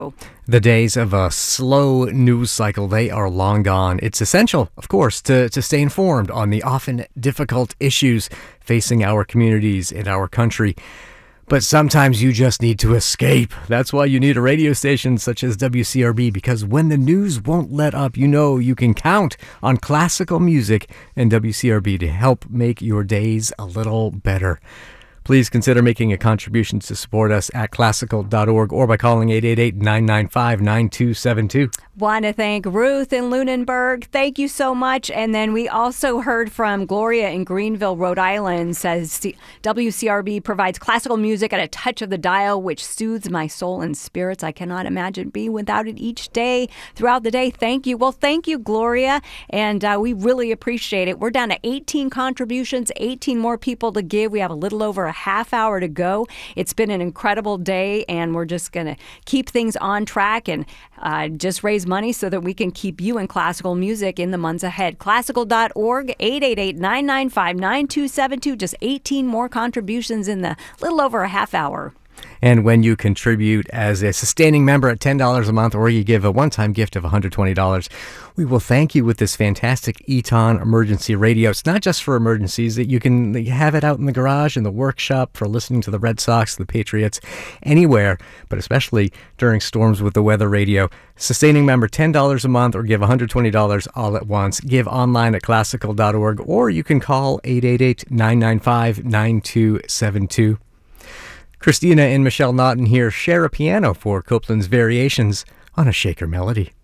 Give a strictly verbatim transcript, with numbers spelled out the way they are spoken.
The days of a slow news cycle, they are long gone. It's essential, of course, to, to stay informed on the often difficult issues facing our communities and our country. But sometimes you just need to escape. That's why you need a radio station such as W C R B, because when the news won't let up, you know you can count on classical music and W C R B to help make your days a little better. Please consider making a contribution to support us at classical dot org or by calling eight eight eight, nine nine five, nine two seven two. Want to thank Ruth in Lunenburg. Thank you so much. And then we also heard from Gloria in Greenville, Rhode Island, says W C R B provides classical music at a touch of the dial, which soothes my soul and spirits. I cannot imagine being without it each day throughout the day. Thank you. Well, thank you, Gloria. And uh, we really appreciate it. We're down to eighteen contributions, eighteen more people to give. We have a little over a half hour to go. It's been an incredible day, and we're just going to keep things on track and uh, just raise money so that we can keep you in classical music in the months ahead. classical dot org, eight eight eight, nine nine five, nine two seven two. Just eighteen more contributions in the little over a half hour. And when you contribute as a sustaining member at ten dollars a month, or you give a one-time gift of one hundred twenty dollars, we will thank you with this fantastic Eton emergency radio. It's not just for emergencies. That you can have it out in the garage, in the workshop, for listening to the Red Sox, the Patriots, anywhere, but especially during storms with the weather radio. Sustaining member, ten dollars a month, or give one hundred twenty dollars all at once. Give online at classical dot org, or you can call eight eight eight, nine nine five, nine two seven two. Christina and Michelle Naughton here share a piano for Copeland's Variations on a Shaker Melody.